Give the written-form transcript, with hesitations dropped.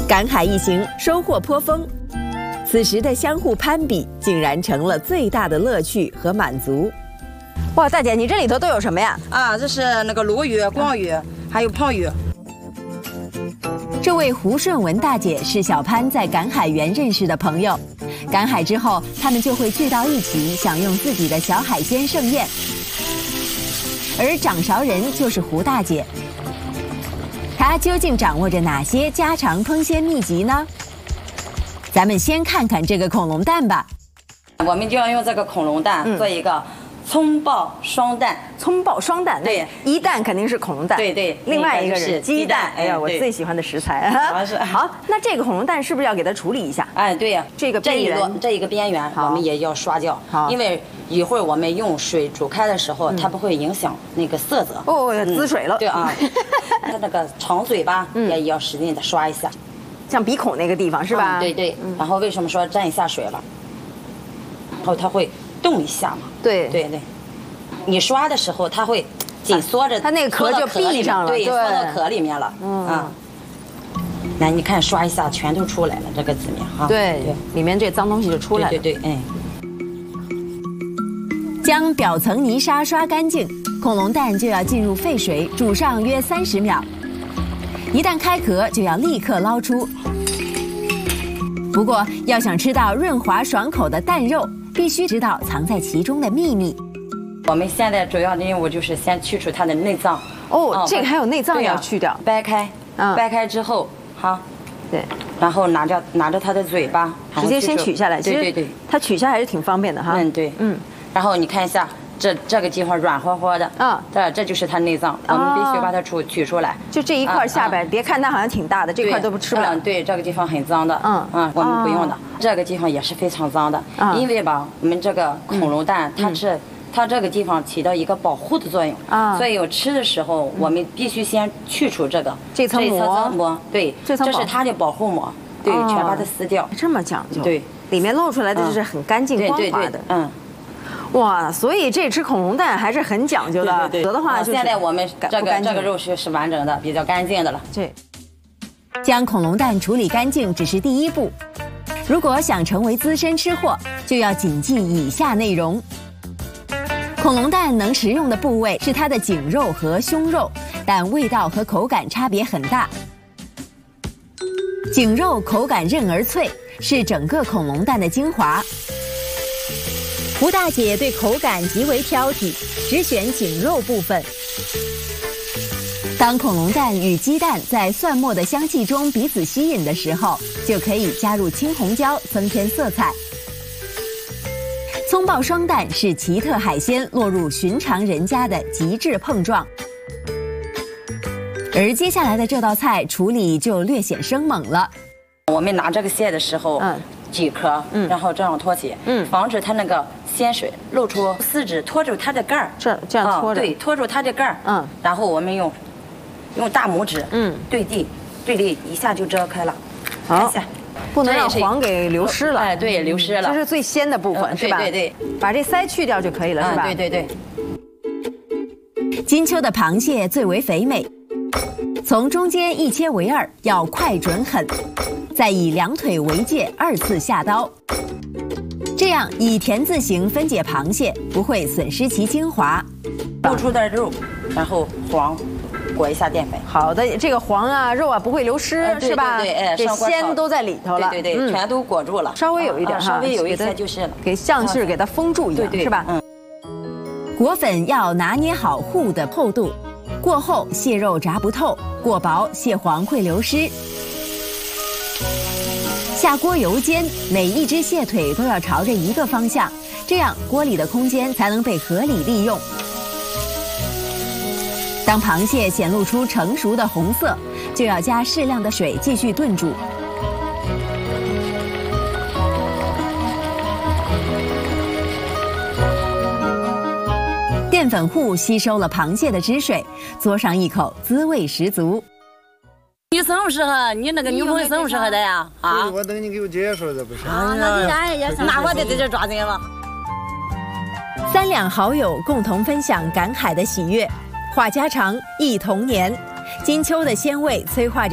赶海一行收获颇丰，此时的相互攀比竟然成了最大的乐趣和满足。哇，大姐，你这里头都有什么呀？ 啊，这是那个鲈鱼、光鱼，还有胖鱼。 这位胡顺文大姐是小潘在赶海园认识的朋友，赶海之后，他们就会聚到一起，享用自己的小海鲜盛宴。而掌勺人就是胡大姐，她究竟掌握着哪些家常烹鲜秘籍呢？咱们先看看这个恐龙蛋吧。 我们就要用这个恐龙蛋做一个葱爆双蛋。 葱爆双蛋， 对， 一蛋肯定是恐龙蛋， 对对， 另外一个是鸡蛋。哎呀，我最喜欢的食材。好，那这个恐龙蛋是不是要给它处理一下？ 哎，对呀， 这个边缘， 这一个边缘我们也要刷掉，因为一会儿我们用水煮开的时候，它不会影响那个色泽。 哦，滋水了。 对啊，它那个长嘴巴也要使劲的刷一下， 像鼻孔那个地方是吧？ 对对。然后为什么说沾一下水了？然后它会动一下嘛？ 对对对。你刷的时候，它会紧缩着， 它那个壳就闭上了， 对，缩到壳里面了。来，你看刷一下，全都出来了，这个字面哈。 对，里面这脏东西就出来了。 对，哎。 将表层泥沙刷干净，恐龙蛋就要进入沸水煮上约30秒。一旦开壳，就要立刻捞出。不过，要想吃到润滑爽口的蛋肉，必须知道藏在其中的秘密。 我们现在主要的任务就是先去除它的内脏。 哦，这个还有内脏要去掉。 掰开，掰开之后，好， 对， 然后拿着它的嘴巴， 直接先取下来。 对对， 它取下来是挺方便的哈。 对，然后你看一下，这个地方软和和的，这就是它内脏，我们必须把它取出来。 就这一块下边，别看它好像挺大的，这块都不吃不了。 对，这个地方很脏的。我们不用的。这个地方也是非常脏的，因为吧，我们这个恐龙蛋它这个地方起到一个保护的作用所以我吃的时候我们必须先去除这层膜，对，这是它的保护膜，对，全把它撕掉。 这么讲究， 对， 里面露出来的就是很干净光滑的，哇，所以这吃恐龙蛋还是很讲究的。 对的话， 现在我们这个肉是完整的，比较干净的了。 对，将恐龙蛋处理干净只是第一步，如果想成为资深吃货，就要谨记以下内容。恐龙蛋能食用的部位是它的颈肉和胸肉，但味道和口感差别很大。颈肉口感韧而脆，是整个恐龙蛋的精华。胡大姐对口感极为挑剔，只选颈肉部分。当恐龙蛋与鸡蛋在蒜末的香气中彼此吸引的时候，就可以加入青红椒增添色彩。葱爆双蛋是奇特海鲜落入寻常人家的极致碰撞，而接下来的这道菜处理就略显生猛了。 我们拿这个蟹的时候，几颗，然后这样托起，防止它那个鲜水露出四肢，托住它的盖儿， 这样托着， 对，托住它的盖儿，然后我们用大拇指，对地一下就遮开了， 好。不能让黄给流失了， 哎，对，流失了， 这是最鲜的部分，是吧？ 对， 把这鳃去掉就可以了，是吧？ 对。 金秋的螃蟹最为肥美，从中间一切为二，要快准狠，再以两腿为界2次下刀，这样以田字形分解螃蟹，不会损失其精华。 露出的肉，然后黄。裹一下淀粉。 好的，这个黄啊、肉啊不会流失，是吧？ 对， 这鲜都在里头了。 对，全都裹住了。 稍微有一点， 稍微有一些就是了。 像是给它封住一样，是吧？裹粉要拿捏好糊的厚度，过厚蟹肉炸不透，过薄蟹黄会流失。下锅油煎，每一只蟹腿都要朝着一个方向，这样锅里的空间才能被合理利用。当螃蟹显露出成熟的红色，就要加适量的水继续炖煮。淀粉糊吸收了螃蟹的汁水，嘬上一口，滋味十足。 你什么时候？你那个女朋友什么时候的呀？啊！ 我等你给我介绍的不是？ 那你家也那我得在这抓紧了。 3两好友共同分享赶海的喜悦，话家常，忆童年。金秋的鲜味催化着